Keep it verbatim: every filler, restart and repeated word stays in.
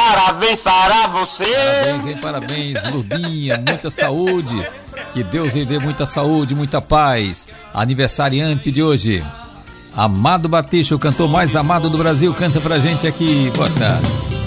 parabéns para você. Parabéns, hein? Parabéns, Lurdinha, muita saúde. Que Deus lhe dê muita saúde, muita paz. Aniversariante de hoje, Amado Batista, o cantor mais amado do Brasil, canta pra gente aqui. Boa tarde.